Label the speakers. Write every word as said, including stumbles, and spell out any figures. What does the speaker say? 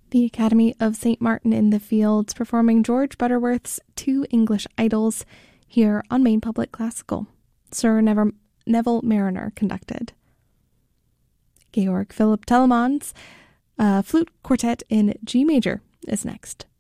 Speaker 1: The Academy of Saint Martin in the Fields performing George Butterworth's Two English Idols here on Maine Public Classical. Sir Never, Neville Mariner conducted. Georg Philipp Telemann's uh, Flute Quartet in G major is next.